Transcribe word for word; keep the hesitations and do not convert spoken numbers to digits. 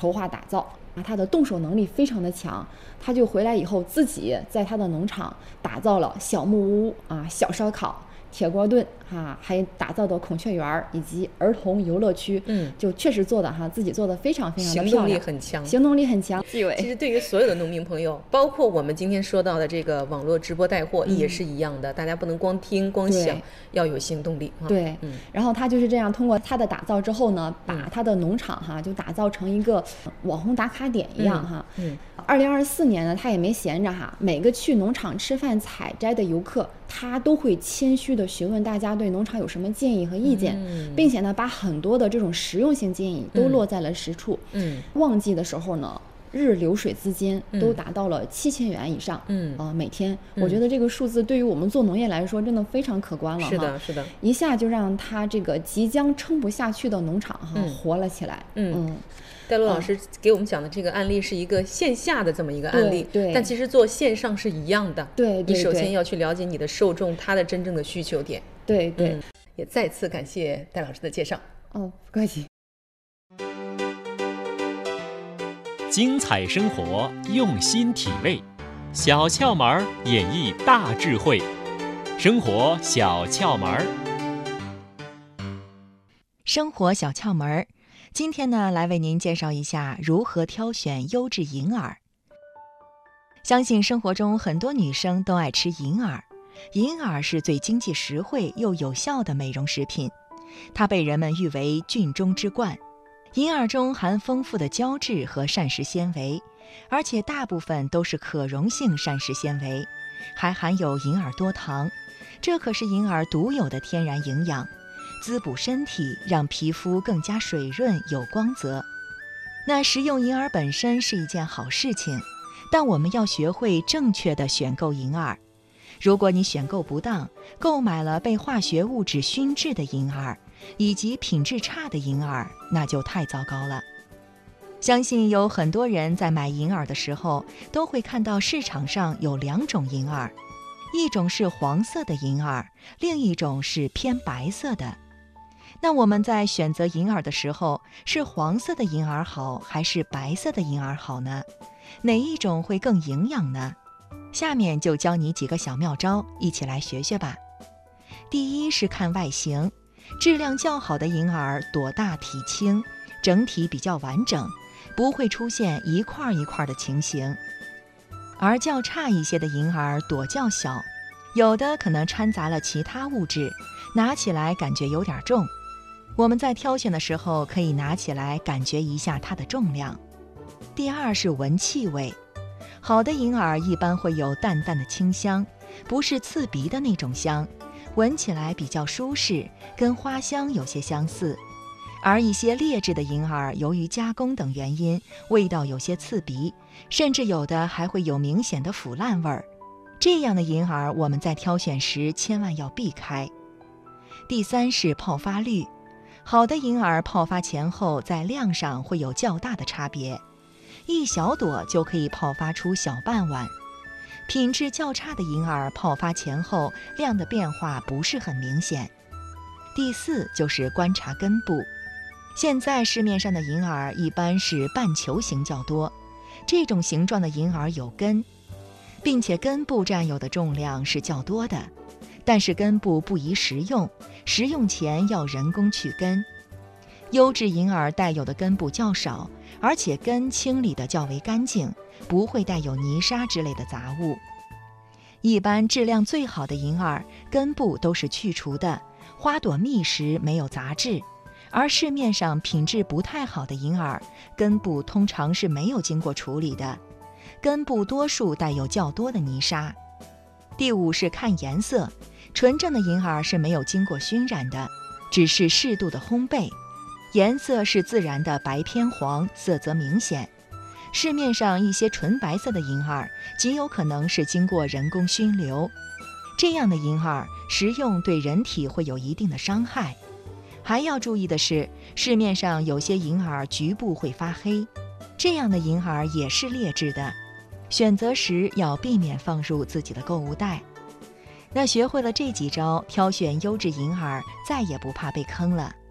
筹划打造啊，他的动手能力非常的强，他就回来以后自己在他的农场打造了小木屋啊、小烧烤、铁锅炖哈，还打造的孔雀园以及儿童游乐区， 嗯， 就确实做的哈，自己做的非常非常的漂亮， 行动力很强， 行动力很强。纪委其实对于所有的农民朋友，包括我们今天说到的这个网络直播带货也是一样的，嗯、大家不能光听光想，要有行动力。 对， 嗯， 然后他就是这样，通过他的打造之后呢，把他的农场哈就打造成一个网红打卡点一样哈。 嗯， 二零二四年呢，他也没闲着哈，每个去农场吃饭采摘的游客，他都会谦虚的询问大家对农场有什么建议和意见， 嗯、 并且呢，把很多的这种实用性建议都落在了实处。 嗯， 旺季的时候呢，日流水资金都达到了七千元以上。嗯，呃，每天， 嗯、 我觉得这个数字对于我们做农业来说，真的非常可观了。 是的，是的， 一下就让他这个即将撑不下去的农场哈、嗯、活了起来。 嗯。嗯戴璐老师给我们讲的这个案例是一个线下的这么一个案例， 对，对但其实做线上是一样的。 对，对你首先要去了解你的受众，他的真正的需求点。 对对、嗯， 也再次感谢戴老师的介绍。 哦，不客气。 精彩生活，用心体味，小窍门演绎大智慧，生活小窍门。 生活小窍门。今天呢，来为您介绍一下如何挑选优质银耳。相信生活中很多女生都爱吃银耳，银耳是最经济实惠又有效的美容食品，它被人们誉为菌中之冠。银耳中含丰富的胶质和膳食纤维，而且大部分都是可溶性膳食纤维，还含有银耳多糖，这可是银耳独有的天然营养。滋补身体，让皮肤更加水润有光泽。那食用银耳本身是一件好事情，但我们要学会正确的选购银耳。如果你选购不当，购买了被化学物质熏制的银耳，以及品质差的银耳，那就太糟糕了。相信有很多人在买银耳的时候，都会看到市场上有两种银耳，一种是黄色的银耳，另一种是偏白色的。那我们在选择银耳的时候，是黄色的银耳好，还是白色的银耳好呢？哪一种会更营养呢？下面就教你几个小妙招，一起来学学吧。第一是看外形，质量较好的银耳朵大体轻，整体比较完整，不会出现一块一块的情形。而较差一些的银耳朵较小，有的可能掺杂了其他物质，拿起来感觉有点重。我们在挑选的时候，可以拿起来感觉一下它的重量。第二是闻气味，好的银耳一般会有淡淡的清香，不是刺鼻的那种香，闻起来比较舒适，跟花香有些相似。而一些劣质的银耳，由于加工等原因，味道有些刺鼻，甚至有的还会有明显的腐烂味儿。这样的银耳，我们在挑选时千万要避开。第三是泡发率，好的银耳泡发前后在量上会有较大的差别，一小朵就可以泡发出小半碗。品质较差的银耳泡发前后量的变化不是很明显。第四就是观察根部，现在市面上的银耳一般是半球形较多，这种形状的银耳有根，并且根部占有的重量是较多的，但是根部不宜食用，食用前要人工去根。优质银耳带有的根部较少，而且根清理得较为干净，不会带有泥沙之类的杂物。一般质量最好的银耳根部都是去除的，花朵密实，没有杂质。而市面上品质不太好的银耳，根部通常是没有经过处理的，根部多数带有较多的泥沙。第五是看颜色，纯正的银耳是没有经过熏染的，只是适度的烘焙，颜色是自然的白偏黄，色泽明显。市面上一些纯白色的银耳极有可能是经过人工熏馏，这样的银耳食用对人体会有一定的伤害。还要注意的是，市面上有些银耳局部会发黑，这样的银耳也是劣质的，选择时要避免放入自己的购物袋。那学会了这几招，挑选优质银耳，再也不怕被坑了。